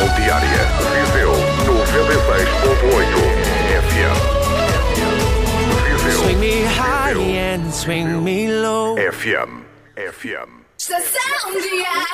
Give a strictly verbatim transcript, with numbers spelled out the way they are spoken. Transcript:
Diária. Viseu noventa e seis ponto oito F M. Viseu. Swing me high and swing me low. F M. F M. Estação Diária.